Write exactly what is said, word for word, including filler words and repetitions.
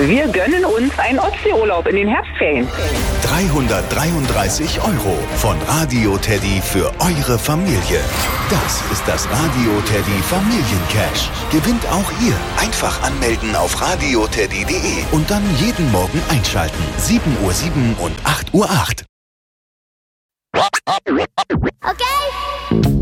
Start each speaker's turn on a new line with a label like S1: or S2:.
S1: Wir gönnen uns einen Ostseeurlaub in den Herbstferien.
S2: dreihundertdreiunddreißig Euro von Radio Teddy für eure Familie. Das ist das Radio Teddy Familiencash. Gewinnt auch ihr. Einfach anmelden auf radioteddy punkt de und dann jeden Morgen einschalten. sieben Uhr sieben und acht Uhr acht.
S3: Okay.